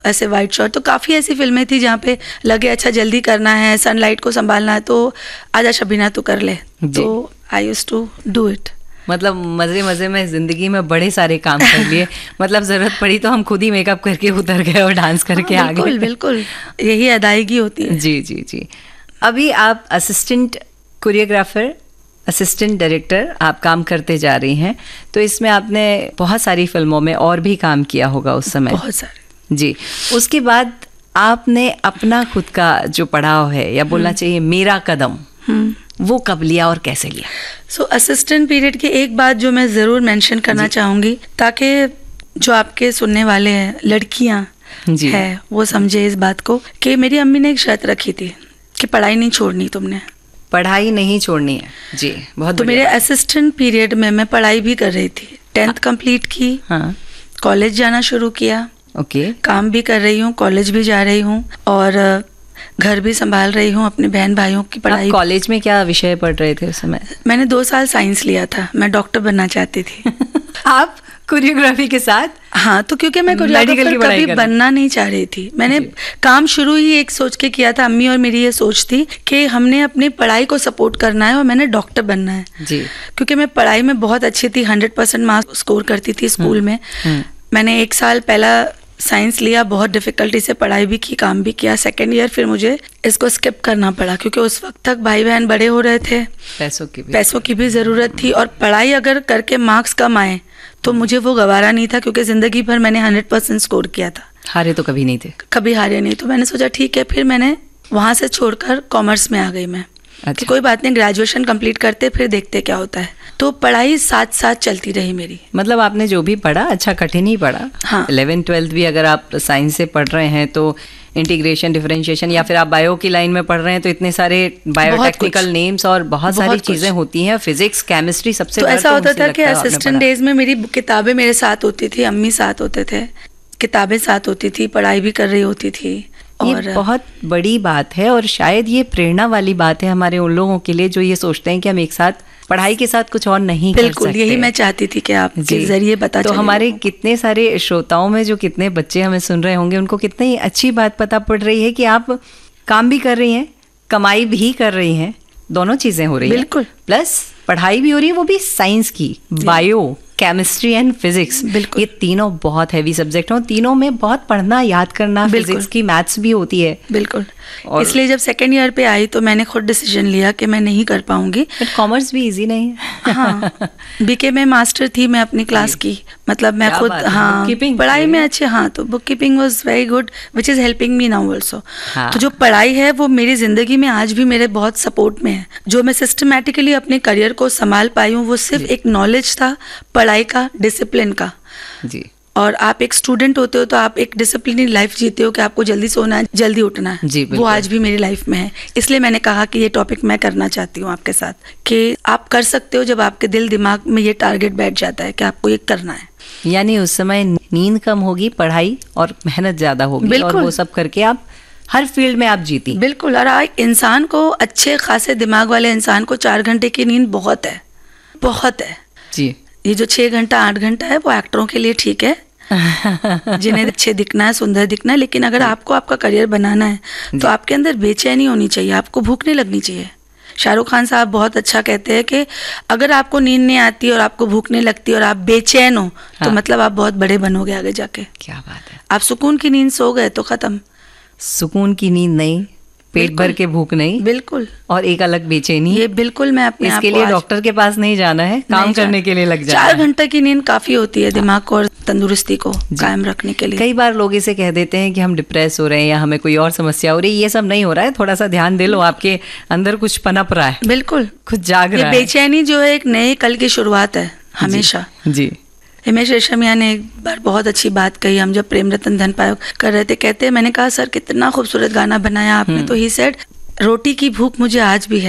ऐसे white shot. तो काफ़ी ऐसी फिल्में थी जहाँ पे लगे अच्छा जल्दी करना है, सनलाइट को संभालना है, तो आजा शबीना तू कर ले, तो I used to do it. मतलब मजे मजे में जिंदगी में बड़े सारे काम कर लिए। मतलब जरूरत पड़ी तो हम खुद ही मेकअप करके उतर गए और डांस करके आ गए। बिल्कुल बिल्कुल, यही अदायगी होती है। जी जी जी। अभी आप असिस्टेंट कोरियोग्राफर, असिस्टेंट डायरेक्टर आप काम करते जा रही हैं, तो इसमें आपने बहुत सारी फिल्मों में और भी काम किया होगा उस समय। बहुत सारे जी। उसके बाद आपने अपना खुद का जो पड़ाव है, या बोलना चाहिए मेरा कदम, वो कब लिया और कैसे लिया? सो असिस्टेंट पीरियड की एक बात जो मैं ज़रूर मेंशन करना चाहूँगी, ताकि जो आपके सुनने वाले हैं लड़कियाँ हैं वो समझे इस बात को, कि मेरी अम्मी ने एक शर्त रखी थी कि पढ़ाई नहीं छोड़नी, तुमने पढ़ाई नहीं छोड़नी है। जी, बहुत। तो मेरे असिस्टेंट पीरियड में मैं पढ़ाई भी कर रही थी, 10th कंप्लीट की, कॉलेज जाना शुरू किया, काम भी कर रही हूँ, कॉलेज भी जा रही हूँ और घर भी संभाल रही हूँ, अपने बहन भाइयों की पढ़ाई। आप कॉलेज में क्या विषय पढ़ रहे थे उस समय? मैंने 2 साल साइंस लिया था, मैं डॉक्टर बनना चाहती थी। आप कोरियोग्राफी के साथ? हाँ, तो क्योंकि मैं कोरियोग्राफर कभी बनना नहीं चाह रही थी, मैंने काम शुरू ही एक सोच के किया था। अम्मी और मेरी ये सोच थी कि हमने अपनी पढ़ाई को सपोर्ट करना है और मैंने डॉक्टर बनना है जी। क्योंकि मैं पढ़ाई में बहुत अच्छी थी, 100% मार्क्स स्कोर करती थी स्कूल में। मैंने 1 साल पहला साइंस लिया, बहुत डिफिकल्टी से पढ़ाई भी की, काम भी किया। 2nd ईयर फिर मुझे इसको स्किप करना पड़ा, क्योंकि उस वक्त तक भाई बहन बड़े हो रहे थे, पैसों की भी ज़रूरत थी, और पढ़ाई अगर करके मार्क्स कम आए तो मुझे वो गवारा नहीं था, क्योंकि ज़िंदगी भर मैंने 100% स्कोर किया था। हारे तो कभी नहीं थे? कभी हारे नहीं। तो मैंने सोचा ठीक है, फिर मैंने वहाँ से छोड़कर कॉमर्स में आ गई मैं। कि कोई बात नहीं, ग्रेजुएशन कंप्लीट करते फिर देखते क्या होता है। तो पढ़ाई साथ साथ चलती रही मेरी। मतलब आपने जो भी पढ़ा अच्छा कठिन ही पढ़ा। हाँ। 11th 12th भी अगर आप साइंस से पढ़ रहे हैं तो इंटीग्रेशन, डिफरेंशिएशन, या फिर आप बायो की लाइन में पढ़ रहे हैं तो इतने सारे बायोटेक्निकल नेम्स और बहुत सारी चीजें होती हैं, फिजिक्स, केमिस्ट्री सबसे। तो ऐसा होता था कि असिस्टेंट डेज में मेरी किताबें मेरे साथ होती थी, अम्मी साथ होते थे, किताबें साथ होती थी, पढ़ाई भी कर रही होती थी। ये बहुत बड़ी बात है और शायद ये प्रेरणा वाली बात है हमारे उन लोगों के लिए जो ये सोचते हैं कि हम एक साथ पढ़ाई के साथ कुछ और नहीं कर सकते। बिल्कुल, यही मैं चाहती थी कि आप के जरिए पता तो हमारे कितने सारे श्रोताओं में जो कितने बच्चे हमें सुन रहे होंगे, उनको कितनी अच्छी बात पता पड़ रही है कि आप काम भी कर रही हैं, कमाई भी कर रही हैं, दोनों चीजें हो रही हैं। बिल्कुल, प्लस पढ़ाई भी हो रही है, वो भी साइंस की, बायो, केमिस्ट्री एंड फिजिक्स। ये तीनों बहुत हैवी सब्जेक्ट हैं, तीनों में बहुत पढ़ना, याद करना, फिजिक्स की, मैथ्स भी होती है। बिल्कुल। इसलिए जब 2nd ईयर पे आई तो मैंने खुद डिसीजन लिया कि मैं नहीं कर पाऊंगी। कॉमर्स भी इजी नहीं है। हाँ, बीके में मास्टर थी मैं अपनी क्लास की, मतलब मैं खुद, हाँ, पढ़ाई में अच्छे। हाँ, तो book keeping was very good, which is helping me now also. तो जो पढ़ाई है वो मेरी जिंदगी में आज भी मेरे बहुत सपोर्ट में है। जो मैं सिस्टमैटिकली अपने करियर को संभाल पाई हूँ वो सिर्फ एक नॉलेज था, पढ़ाई का, डिसिप्लिन का जी। और आप एक स्टूडेंट होते हो तो आप एक डिसिप्लिन लाइफ जीते हो कि आपको जल्दी सोना है, जल्दी उठना है जी। वो आज भी मेरी लाइफ में है। इसलिए मैंने कहा कि ये टॉपिक मैं करना चाहती हूँ आपके साथ, कि आप कर सकते हो जब आपके दिल दिमाग में ये टारगेट बैठ जाता है कि आपको ये करना है। यानी उस समय नींद कम होगी, पढ़ाई और मेहनत ज्यादा होगी, और वो सब करके आप हर फील्ड में आप जीती। बिल्कुल। और आज इंसान को, अच्छे खासे दिमाग वाले इंसान को 4 घंटे की नींद बहुत है, बहुत है जी। ये जो 6 घंटा 8 घंटा है वो एक्टरों के लिए ठीक है, जिन्हें अच्छे दिखना है, सुंदर दिखना है। लेकिन अगर आपको आपका करियर बनाना है तो आपके अंदर बेचैनी होनी चाहिए, आपको भूख नहीं लगनी चाहिए। शाहरुख खान साहब बहुत अच्छा कहते हैं कि अगर आपको नींद नहीं आती और आपको भूख नहीं लगती और आप बेचैन हो तो मतलब आप बहुत बड़े बनोगे आगे जाके। क्या बात है। आप सुकून की नींद सो गए तो खत्म। सुकून की नींद नहीं, पेट भर के भूख नहीं, बिल्कुल, और एक अलग बेचैनी। ये बिल्कुल मैं अपने इसके लिए डॉक्टर के पास नहीं जाना है, काम करने के लिए लग जाना है। 4 घंटे की नींद काफी होती है दिमाग को और तंदुरुस्ती को कायम रखने के लिए। कई बार लोग इसे कह देते हैं कि हम डिप्रेस हो रहे हैं या हमें कोई और समस्या हो रही है। ये सब नहीं हो रहा है, थोड़ा सा ध्यान दे लो, आपके अंदर कुछ पनप रहा है। बिल्कुल, कुछ जाग रहा है। बेचैनी जो है एक नए कल की शुरुआत है हमेशा जी। हिमेश रेशमिया ने एक बार बहुत अच्छी बात कही, हम जब प्रेम रतन धन पायो कर रहे थे, कहते हैं मैंने कहा सर कितना खूबसूरत गाना बनाया आपने, तो ही सेड रोटी की भूख मुझे आज भी है,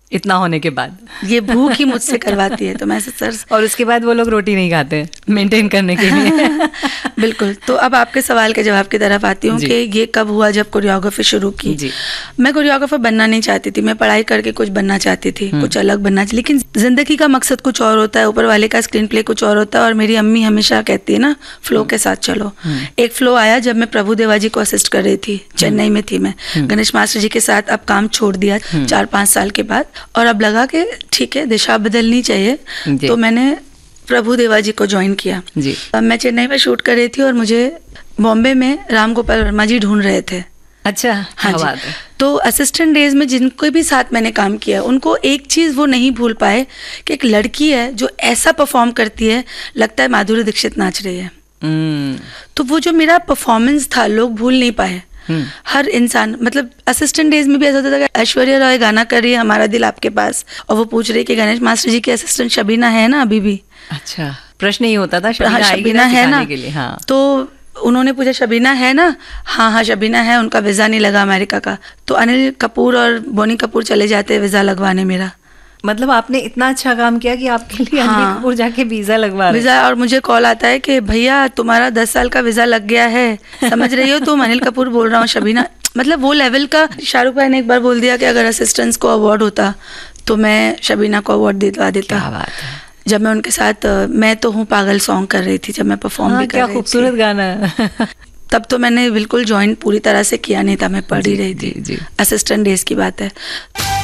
इतना होने के बाद ये भूख ही मुझसे करवाती है। तो मैं सर, और उसके बाद वो लोग रोटी नहीं खाते मेंटेन करने के लिए। बिल्कुल। तो अब आपके सवाल के जवाब की तरफ आती हूँ कि ये कब हुआ जब कोरियोग्राफी शुरू की। जी। मैं कोरियोग्राफर बनना नहीं चाहती थी, मैं पढ़ाई करके कुछ बनना चाहती थी, कुछ अलग बनना चाहिए, लेकिन जिंदगी का मकसद कुछ और होता है, ऊपर वाले का स्क्रीन प्ले कुछ और होता है। और मेरी अम्मी हमेशा कहती है ना, फ्लो के साथ चलो। एक फ्लो आया जब मैं प्रभु देवा जी को असिस्ट कर रही थी, चेन्नई में थी मैं, गणेश मास्टर जी के साथ अब काम छोड़ दिया 4-5 साल के बाद, और अब लगा कि ठीक है दिशा बदलनी चाहिए, तो मैंने प्रभु देवा जी को ज्वाइन किया। जी। मैं चेन्नई में शूट कर रही थी और मुझे बॉम्बे में राम गोपाल वर्मा जी ढूंढ रहे थे। अच्छा। हाँ जी। तो असिस्टेंट डेज में जिनको भी साथ मैंने काम किया, उनको एक चीज़ वो नहीं भूल पाए कि एक लड़की है जो ऐसा परफॉर्म करती है, लगता है माधुरी दीक्षित नाच रही है। तो वो जो मेरा परफॉर्मेंस था लोग भूल नहीं पाए। हर इंसान, मतलब असिस्टेंट डेज में भी ऐसा होता था कि ऐश्वर्या रॉय गाना कर रही है हमारा दिल आपके पास, और वो पूछ रही है कि गणेश मास्टर जी की असिस्टेंट शबीना है ना अभी भी। अच्छा, प्रश्न ही होता था शबीना है ना के लिए। हाँ। तो उन्होंने पूछा शबीना है ना, हाँ शबीना है, उनका वीजा नहीं लगा अमेरिका का, तो अनिल कपूर और बोनी कपूर चले जाते वीजा लगवाने मेरा। मतलब आपने इतना अच्छा काम किया कि आपके लिए अनिल कपूर जाके वीजा लगवा रहे। वीजा, और मुझे कॉल आता है कि भैया तुम्हारा 10 साल का वीजा लग गया है, समझ रही हो तुम, अनिल कपूर बोल रहा हूँ शबीना। मतलब वो लेवल का। शाहरुख भाई ने एक बार बोल दिया कि अगर असिस्टेंट्स को अवार्ड होता तो मैं शबीना को अवार्ड दिलवा देता। क्या बात है। जब मैं उनके साथ मैं तो हूँ पागल सॉन्ग कर रही थी, जब मैं परफॉर्म भी कर रही थी। क्या खूबसूरत गाना है। तब तो मैंने बिल्कुल ज्वाइन पूरी तरह से किया नहीं था, मैं पढ़ ही रही थी। असिस्टेंट डेज की बात है।